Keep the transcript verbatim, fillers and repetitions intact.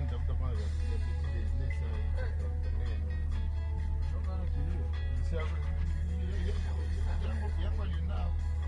nitafuta kwanza ile ile saa ndio maana kilio. Sasa yangu yangu linao